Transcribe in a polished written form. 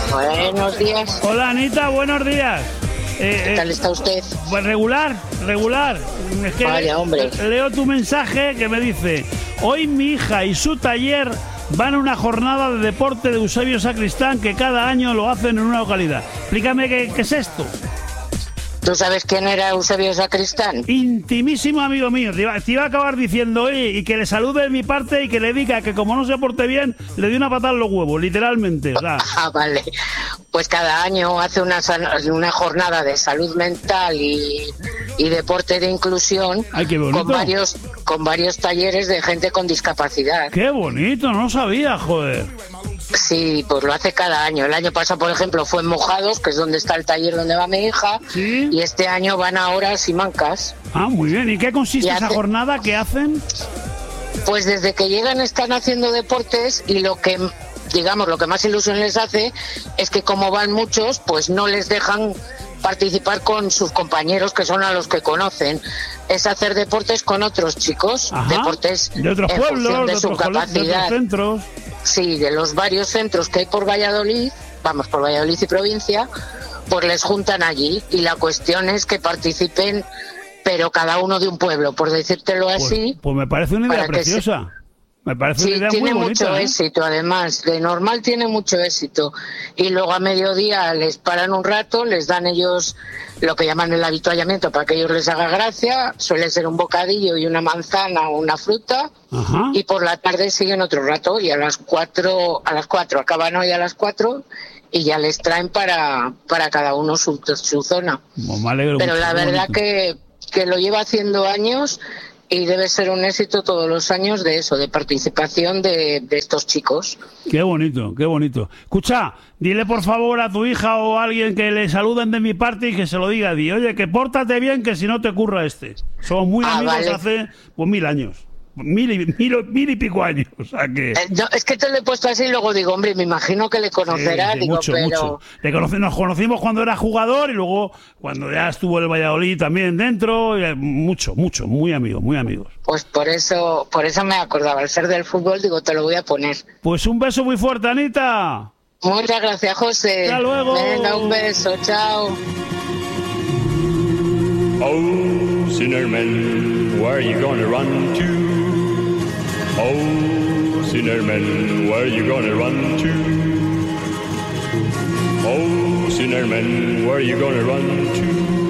Buenos días. Hola, Anita, buenos días. ¿Qué tal está usted? Pues regular. Es que Vaya, hombre. Leo tu mensaje que me dice: hoy mi hija y su taller van a una jornada de deporte de Eusebio Sacristán que cada año lo hacen en una localidad. Explícame qué es esto. ¿Tú sabes quién era Eusebio Sacristán? Intimísimo amigo mío. Te iba a acabar diciendo, oye, y que le salude de mi parte y que le diga que como no se porte bien, le di una patada en los huevos, literalmente. O sea. Vale. Pues cada año hace una jornada de salud mental y deporte de inclusión. Ay, qué bonito. con varios talleres de gente con discapacidad. Qué bonito, no lo sabía, joder. Sí, pues lo hace cada año. El año pasado, por ejemplo, fue en Mojados, que es donde está el taller donde va mi hija. ¿Sí? Y este año van a Horas y Mancas. Ah, muy bien. ¿Y qué consiste esa jornada? ¿Qué hacen? Pues desde que llegan están haciendo deportes y lo que más ilusión les hace es que como van muchos, pues no les dejan participar con sus compañeros, que son a los que conocen. Es hacer deportes con otros chicos. Ajá. Deportes de otros pueblos, de su capacidad. De otros centros. Sí, de los varios centros que hay por Valladolid y provincia, pues les juntan allí y la cuestión es que participen, pero cada uno de un pueblo, por decírtelo así. Pues me parece una idea preciosa. Me parece una idea tiene muy bonita, mucho éxito, además, de normal tiene mucho éxito. Y luego a mediodía les paran un rato, les dan ellos lo que llaman el avituallamiento para que ellos les haga gracia, suele ser un bocadillo y una manzana o una fruta. Ajá. Y por la tarde siguen otro rato y a las 4 acaban hoy a las 4 y ya les traen para cada uno su zona. Pues me alegro pero mucho, la verdad que lo lleva haciendo años. Y debe ser un éxito todos los años de eso, de participación de estos chicos. Qué bonito, qué bonito. Escucha, dile por favor a tu hija o a alguien que le saluden de mi parte y que se lo diga. Oye, que pórtate bien, que si no te curra este. Somos muy amigos vale. Hace 1000 años. Mil y pico años, o sea que... No, es que te lo he puesto así y luego digo, hombre, me imagino que le conocerá, mucho. Nos conocimos cuando era jugador y luego cuando ya estuvo el Valladolid también dentro, mucho, muy amigos. Pues por eso me acordaba, al ser del fútbol, digo, te lo voy a poner. Pues un beso muy fuerte, Anita. Muchas gracias, José. Hasta luego. Venga, un beso, chao. Oh, sinner man, where are you gonna run to? Oh, sinner man, where you gonna run to? Oh, sinner man, where you gonna run to?